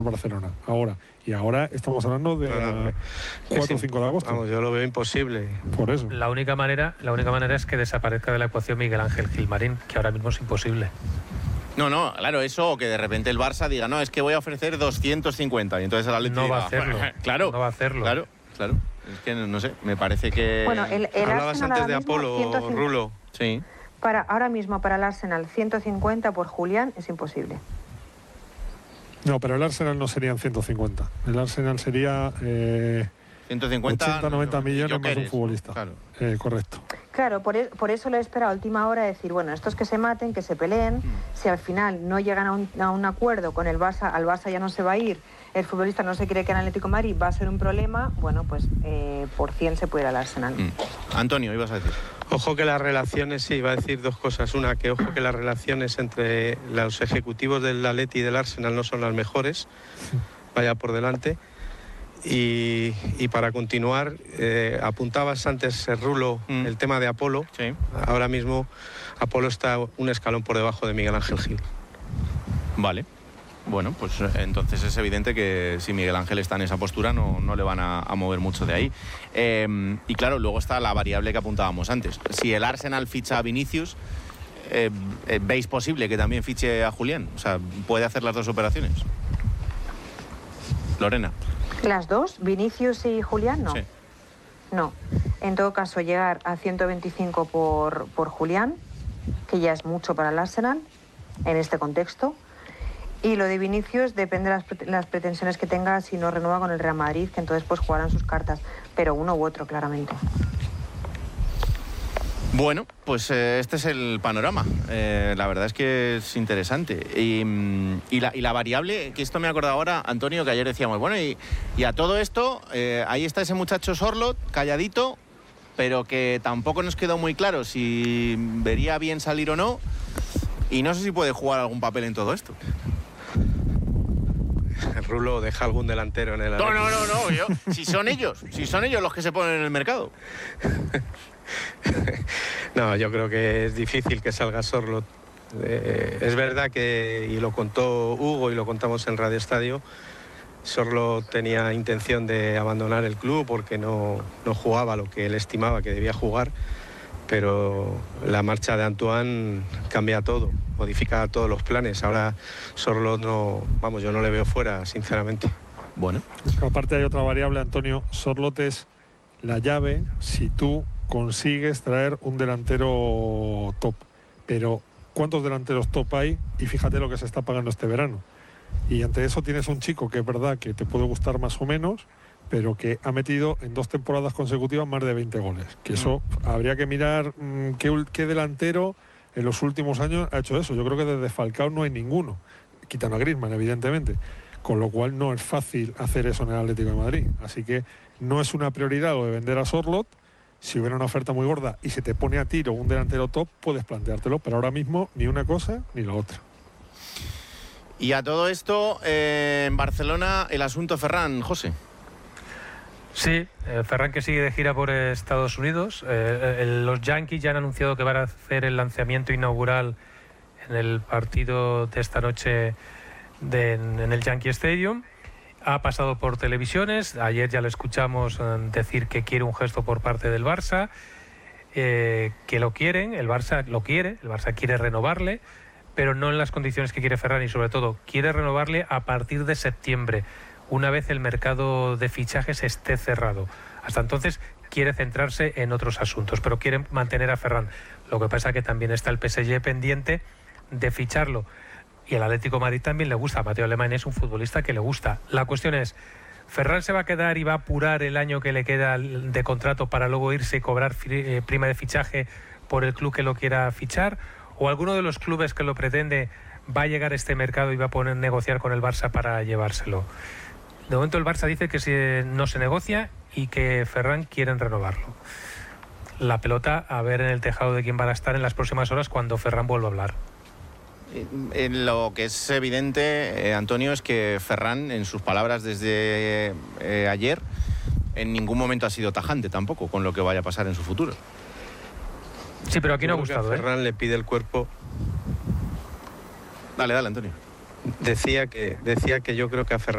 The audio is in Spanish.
Barcelona, ahora. Y ahora estamos hablando de 4 o 5 de agosto. Vamos, yo lo veo imposible. Por eso. La única manera es que desaparezca de la ecuación Miguel Ángel Gilmarín, que ahora mismo es imposible. No, claro, eso, o que de repente el Barça diga, no, es que voy a ofrecer 250, y entonces el Atlético no diga, va a hacerlo. Claro, no va a hacerlo. Claro. Es que no sé, me parece que... Bueno, el hablabas Arsenal antes de mismo, Apolo, 150. Rulo. Sí. Ahora mismo para el Arsenal 150 por Julián es imposible. No, pero el Arsenal no serían 150. El Arsenal sería 150, 80, 90 millones más un futbolista. Claro. Correcto. Claro, por eso lo he esperado a última hora, decir, bueno, estos que se maten, que se peleen, si al final no llegan a un acuerdo con el Barça, al Barça ya no se va a ir, el futbolista no se quiere que en Atlético de Madrid, va a ser un problema, bueno, pues por 100 se puede ir al Arsenal. Antonio, ibas a decir. Ojo que las relaciones, sí, iba a decir dos cosas. Una, que ojo que las relaciones entre los ejecutivos del Atleti y del Arsenal no son las mejores, vaya por delante. Y para continuar, apuntabas antes, Rulo, el tema de Apolo. Sí. Ahora mismo Apolo está un escalón por debajo de Miguel Ángel Gil. Vale. Bueno, pues entonces es evidente que si Miguel Ángel está en esa postura no le van a mover mucho de ahí. Y claro, luego está la variable que apuntábamos antes. Si el Arsenal ficha a Vinicius, ¿veis posible que también fiche a Julián? O sea, ¿puede hacer las dos operaciones? Lorena. ¿Las dos? ¿Vinicius y Julián? No. Sí. No. En todo caso, llegar a 125 por Julián, que ya es mucho para el Arsenal, en este contexto. Y lo de Vinicius depende de las pretensiones que tenga si no renueva con el Real Madrid, que entonces pues jugarán sus cartas, pero uno u otro, claramente. Bueno, pues este es el panorama. La verdad es que es interesante. Y la variable, que esto me he acordado ahora, Antonio, que ayer decíamos, bueno, y a todo esto, ahí está ese muchacho Sorloth, calladito, pero que tampoco nos quedó muy claro si vería bien salir o no, y no sé si puede jugar algún papel en todo esto. Rulo, deja algún delantero en el Atleti. No, si son ellos los que se ponen en el mercado. No, yo creo que es difícil que salga Sorloth. Es verdad que, y lo contó Hugo y lo contamos en Radio Estadio, Sorloth tenía intención de abandonar el club porque no jugaba lo que él estimaba que debía jugar, pero la marcha de Antoine cambia todo, modifica todos los planes. Ahora Sorloth yo no le veo fuera, sinceramente. Bueno. Aparte hay otra variable, Antonio. Sorloth es la llave si tú consigues traer un delantero top. Pero ¿cuántos delanteros top hay? Y fíjate lo que se está pagando este verano. Y ante eso tienes un chico que es verdad que te puede gustar más o menos, pero que ha metido en 2 temporadas consecutivas más de 20 goles. Que eso habría que mirar qué delantero en los últimos años ha hecho eso. Yo creo que desde Falcao no hay ninguno, quitando a Griezmann, evidentemente. Con lo cual no es fácil hacer eso en el Atlético de Madrid. Así que no es una prioridad lo de vender a Sorloth. Si hubiera una oferta muy gorda y se te pone a tiro un delantero top, puedes planteártelo, pero ahora mismo ni una cosa ni la otra. Y a todo esto, en Barcelona, el asunto Ferran, José. Sí, Ferran que sigue de gira por Estados Unidos. Los Yankees ya han anunciado que van a hacer el lanzamiento inaugural en el partido de esta noche en el Yankee Stadium. Ha pasado por televisiones, ayer ya lo escuchamos decir que quiere un gesto por parte del Barça, que lo quieren, el Barça lo quiere, el Barça quiere renovarle, pero no en las condiciones que quiere Ferran y sobre todo quiere renovarle a partir de septiembre, una vez el mercado de fichajes esté cerrado. Hasta entonces quiere centrarse en otros asuntos, pero quiere mantener a Ferran. Lo que pasa es que también está el PSG pendiente de ficharlo. Y el Atlético de Madrid también le gusta. Mateo Alemán es un futbolista que le gusta. La cuestión es, ¿Ferran se va a quedar y va a apurar el año que le queda de contrato para luego irse y cobrar prima de fichaje por el club que lo quiera fichar? ¿O alguno de los clubes que lo pretende va a llegar a este mercado y va a negociar con el Barça para llevárselo? De momento el Barça dice que no se negocia y que Ferran quieren renovarlo. La pelota a ver en el tejado de quién va a estar en las próximas horas cuando Ferran vuelva a hablar. Lo que es evidente, Antonio, es que Ferran, en sus palabras desde ayer, en ningún momento ha sido tajante tampoco con lo que vaya a pasar en su futuro. Sí, pero aquí no ha gustado. A Ferran le pide el cuerpo. Dale, Antonio. Decía que yo creo que a Ferran